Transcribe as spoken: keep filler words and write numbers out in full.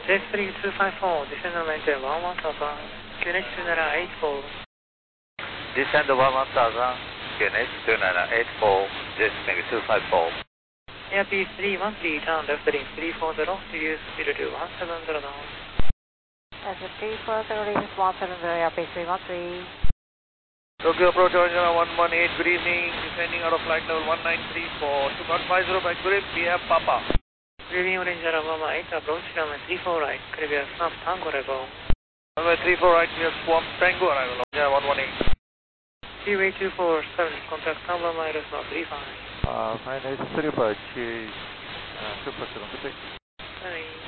J three two five four, descend on maintain one one thousand, Q N H two nine eight four. Descend one one thousand, Q N H two nine eight four, J three two five four. Airbus three one three, turn left heading three four zero, reduce speed to one seven zero knots. S three four zero, reduce one seven zero, Airbus three one three. Tokyo approach Original one one eight, good evening, descending out of flight level one nine three four, two one five zero by grip, we have Papa. Good evening, Original one one eight, approach runway three four right, Caribbean Snap Tango arrival. Runway three four right, we have Swamp Tango arrival, Original one one eight. Seaway two four seven, contact Tampa minus not three five. Uh, fine, it's three five, uh, super seven, Sorry.